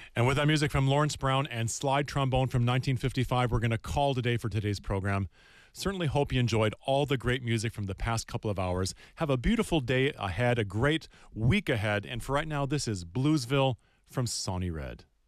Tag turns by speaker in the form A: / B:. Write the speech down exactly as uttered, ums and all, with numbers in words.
A: And with that music from Lawrence Brown and slide trombone from nineteen fifty-five, we're going to call today for today's program. Certainly hope you enjoyed all the great music from the past couple of hours. Have a beautiful day ahead, a great week ahead. And for right now, this is Bluesville from Sonny Red.